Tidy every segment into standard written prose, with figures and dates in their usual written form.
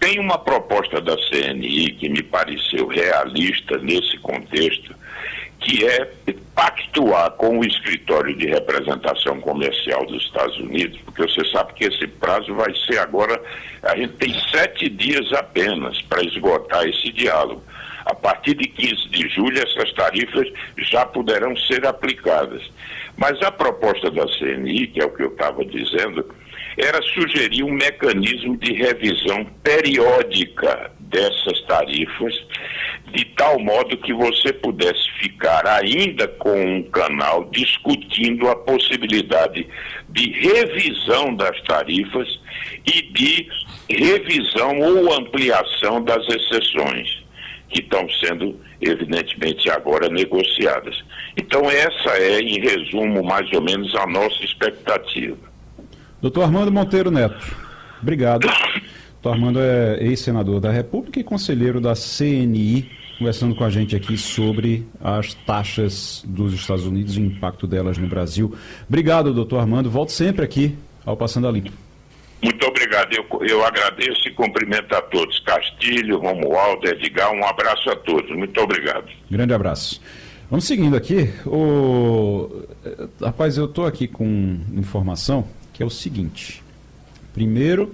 Tem uma proposta da CNI que me pareceu realista nesse contexto, que é pactuar com o escritório de representação comercial dos Estados Unidos, porque você sabe que esse prazo vai ser agora, a gente tem 7 dias apenas para esgotar esse diálogo. A partir de 15 de julho, essas tarifas já poderão ser aplicadas. Mas a proposta da CNI, que é o que eu estava dizendo, era sugerir um mecanismo de revisão periódica dessas tarifas, de tal modo que você pudesse ficar ainda com um canal discutindo a possibilidade de revisão das tarifas e de revisão ou ampliação das exceções, que estão sendo, evidentemente, agora negociadas. Então, essa é, em resumo, mais ou menos a nossa expectativa. Doutor Armando Monteiro Neto, obrigado. Doutor Armando é ex-senador da República e conselheiro da CNI, conversando com a gente aqui sobre as taxas dos Estados Unidos e o impacto delas no Brasil. Obrigado, doutor Armando. Volte sempre aqui ao Passando a Limpo. Muito obrigado. Eu agradeço e cumprimento a todos. Castilho, Romualdo, Edgar, um abraço a todos. Muito obrigado. Grande abraço. Vamos seguindo aqui. Rapaz, eu estou aqui com informação que é o seguinte. Primeiro,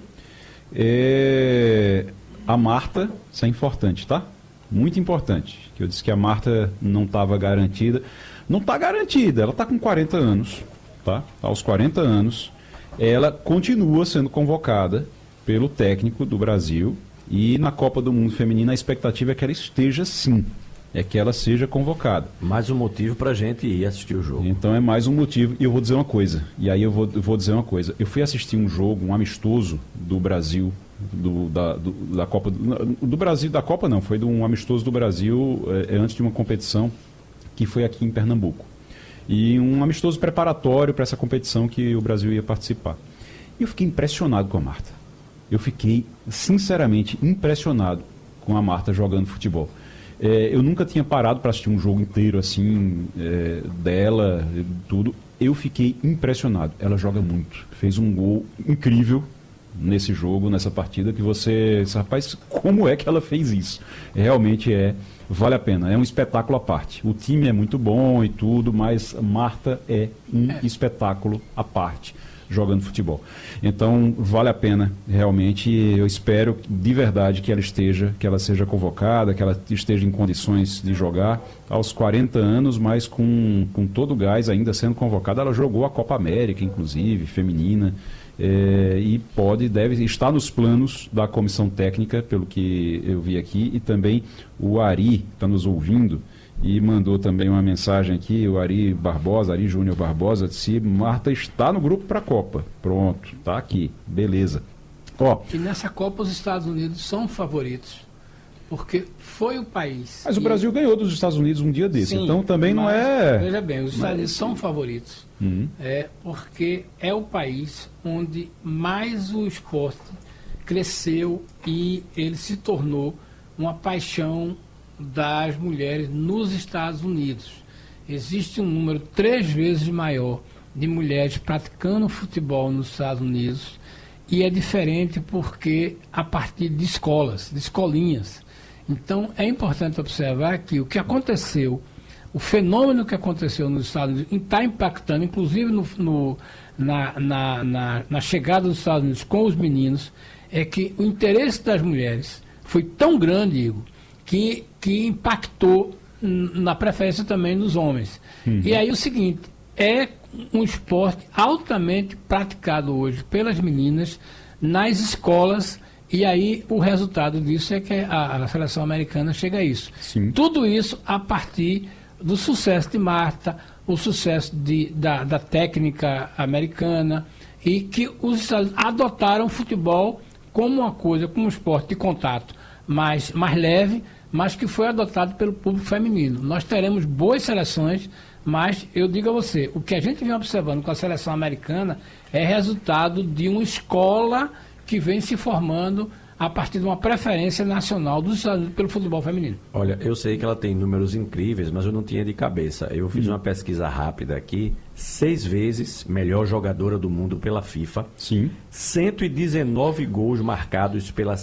a Marta, isso é importante, tá? Muito importante. Que eu disse que a Marta não estava garantida. Não está garantida, ela está com 40 anos, tá? Aos 40 anos, ela continua sendo convocada pelo técnico do Brasil e na Copa do Mundo Feminina a expectativa é que ela esteja sim. É que ela seja convocada. Mais um motivo para a gente ir assistir o jogo. Então é mais um motivo, e eu vou dizer uma coisa, e aí eu vou dizer uma coisa. Eu fui assistir um jogo, um amistoso do Brasil, da Copa, do Brasil, da Copa não, foi um amistoso do Brasil antes de uma competição que foi aqui em Pernambuco. E um amistoso preparatório para essa competição que o Brasil ia participar. E eu fiquei impressionado com a Marta. Eu fiquei, sinceramente, impressionado com a Marta jogando futebol. Eu nunca tinha parado para assistir um jogo inteiro assim, dela, tudo. Eu fiquei impressionado. Ela joga muito. Fez um gol incrível nesse jogo, nessa partida, que você... Rapaz, como é que ela fez isso? Realmente vale a pena. É um espetáculo à parte. O time é muito bom e tudo, mas Marta é um espetáculo à parte, jogando futebol. Então, vale a pena, realmente. Eu espero de verdade que ela seja convocada, que ela esteja em condições de jogar aos 40 anos, mas com todo o gás ainda sendo convocada. Ela jogou a Copa América, inclusive, feminina, e deve estar nos planos da comissão técnica, pelo que eu vi aqui, e também o Ari está nos ouvindo e mandou também uma mensagem aqui, o Ari Júnior Barbosa, disse: Marta está no grupo para a Copa. Pronto, está aqui, beleza. E nessa Copa os Estados Unidos são favoritos, porque foi o país. Mas o Brasil ganhou dos Estados Unidos um dia desse, então também não é... Veja bem, os Estados Unidos são favoritos, porque é o país onde mais o esporte cresceu e ele se tornou uma paixão das mulheres nos Estados Unidos. Existe um número 3 vezes maior de mulheres praticando futebol nos Estados Unidos, e é diferente porque a partir de escolas, de escolinhas. Então é importante observar que o que aconteceu, o fenômeno que aconteceu nos Estados Unidos está impactando, inclusive na chegada dos Estados Unidos com os meninos, é que o interesse das mulheres foi tão grande, Igor, que impactou na preferência também dos homens. E aí o seguinte, é um esporte altamente praticado hoje pelas meninas nas escolas, e aí o resultado disso é que a seleção americana chega a isso. Sim. Tudo isso a partir do sucesso de Marta, o sucesso da técnica americana, e que os Estados Unidos adotaram o futebol como uma coisa, como um esporte de contato mais leve, mas que foi adotado pelo público feminino. Nós teremos boas seleções, mas eu digo a você, o que a gente vem observando com a seleção americana é resultado de uma escola que vem se formando a partir de uma preferência nacional dos Estados Unidos pelo futebol feminino. Olha, eu sei que ela tem números incríveis, mas eu não tinha de cabeça. Eu fiz uma pesquisa rápida aqui, 6 vezes melhor jogadora do mundo pela FIFA. Sim. 119 gols marcados pela